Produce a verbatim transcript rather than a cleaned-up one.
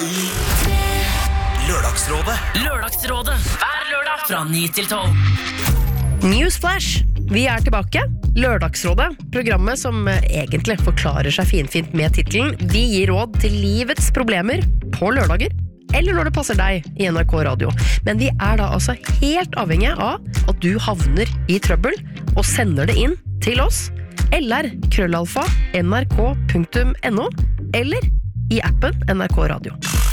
Lørdagsrådet. Lørdagsrådet hver lørdag fra ni til tolv. Newsflash, vi er tilbake. Lørdagsrådet, programmet som egentlig forklarer seg finfint med titelen. Vi gir råd til livets problemer på lørdager, eller når det passer deg i N R K Radio. Men vi er da altså helt avhengig av at du havner i trøbbel og sender det inn til oss, eller krøllalfa nrk punktum no, eller i appen N R K Radio.